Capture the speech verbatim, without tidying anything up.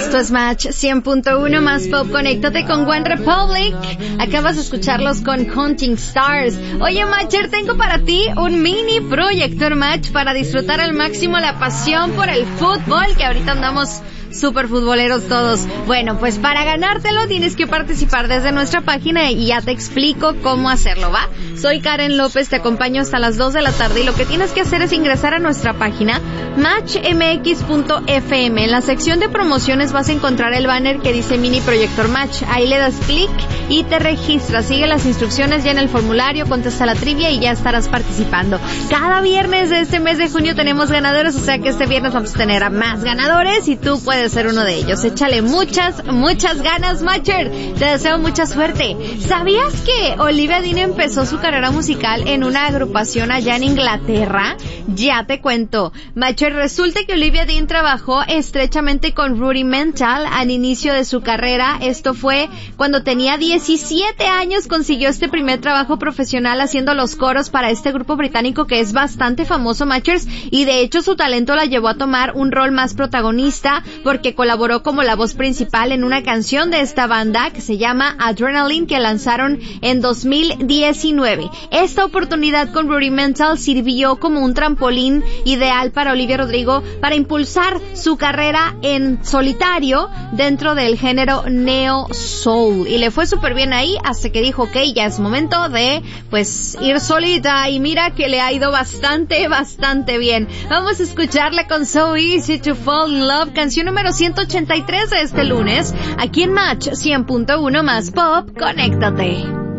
Esto es Match cien punto uno más Pop. Conéctate con One Republic. Acabas de escucharlos con Counting Stars. Oye, Matcher, tengo para ti un mini proyector Match para disfrutar al máximo la pasión por el fútbol, que ahorita andamos super futboleros todos. Bueno, pues para ganártelo tienes que participar desde nuestra página y ya te explico cómo hacerlo, ¿va? Soy Karen López, te acompaño hasta las dos de la tarde y lo que tienes que hacer es ingresar a nuestra página match m x punto f m. En la sección de promociones vas a encontrar el banner que dice Mini Proyector Match. Ahí le das clic y te registras. Sigue las instrucciones ya en el formulario, contesta la trivia y ya estarás participando. Cada viernes de este mes de junio tenemos ganadores, o sea que este viernes vamos a tener a más ganadores y tú puedes ser uno de ellos. Échale muchas, muchas ganas, Matcher. Te deseo mucha suerte. ¿Sabías que Olivia Dean empezó su carrera musical en una agrupación allá en Inglaterra? Ya te cuento. Matcher, resulta que Olivia Dean trabajó estrechamente con Rudimental al inicio de su carrera. Esto fue cuando tenía diecisiete años, consiguió este primer trabajo profesional haciendo los coros para este grupo británico que es bastante famoso, Matchers, y de hecho su talento la llevó a tomar un rol más protagonista porque colaboró como la voz principal en una canción de esta banda que se llama Adrenaline, que lanzaron en dos mil diecinueve. Esta oportunidad con Rudimental sirvió como un trampolín ideal para Olivia Rodrigo para impulsar su carrera en solitario dentro del género neo soul, y le fue súper bien ahí hasta que dijo, ok, ya es momento de pues ir solita, y mira que le ha ido bastante, bastante bien. Vamos a escucharla con So Easy to Fall in Love, canción número ciento ochenta y tres de este lunes, aquí en Match cien punto uno más Pop. Conéctate.